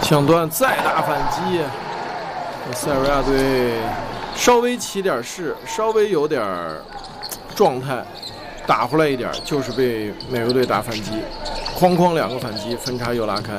抢断再打反击，塞尔维亚队稍微起点势，稍微有点状态，打回来一点，就是被美国队打反击，哐哐2个反击，分差又拉开。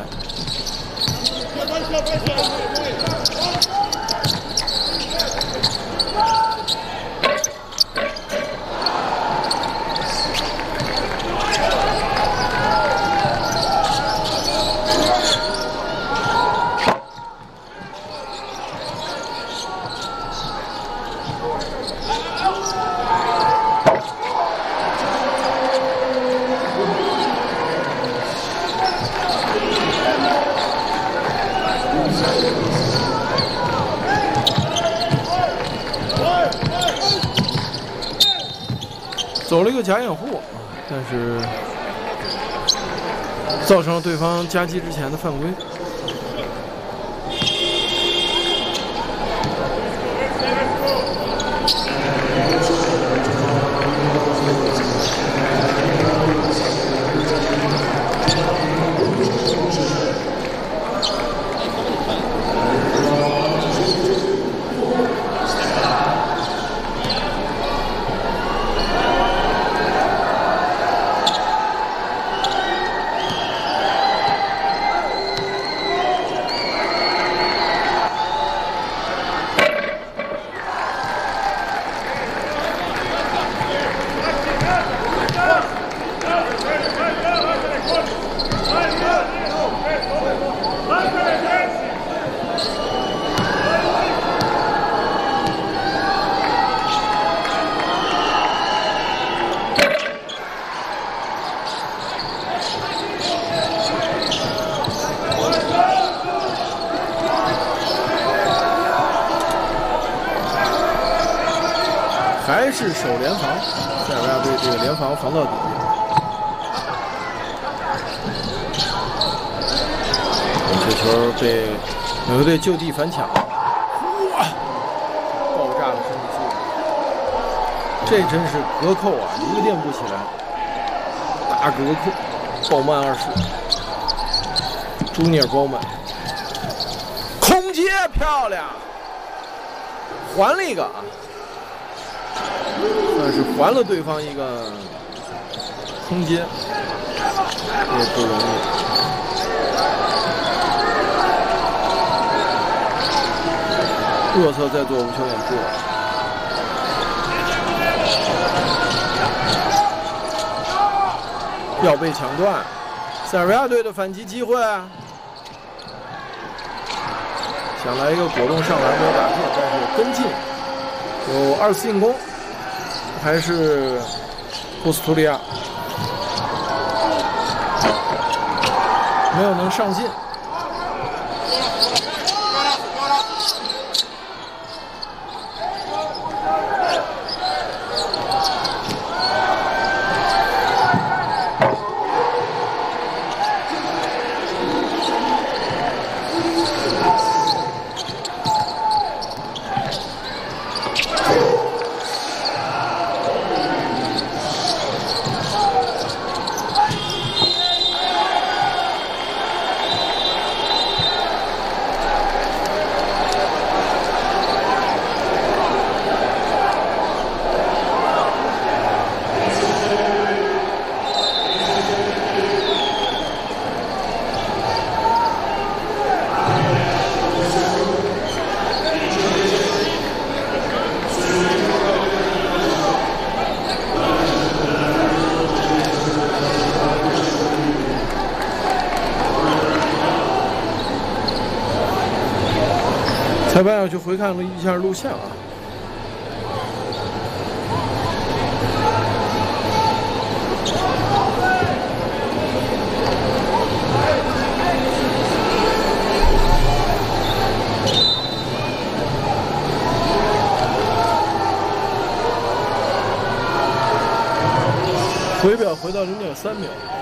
走了一个假掩护，但是造成了对方夹击之前的犯规。还是守联防，塞尔维亚队这个联防防到底。这球被美国队就地反抢，哇！爆炸的身体素质，这真是隔扣啊，一个垫不起来，大隔扣，鲍曼2世，朱尼尔鲍曼，空接漂亮，还了一个啊！算是还了对方一个空间，也不容易。右侧再做无球掩护，要被抢断，塞尔维亚队的反击机会，想来一个果冻上篮没有打进，但是跟进，有2次进攻。还是波斯图利亚没有能上进。裁判要去回看了一下录像啊。回表回到0.3秒。